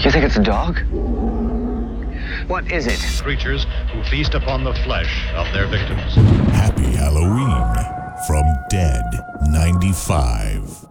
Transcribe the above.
You think it's a dog? What is it? Creatures who feast upon the flesh of their victims. Happy Halloween from Dead 95.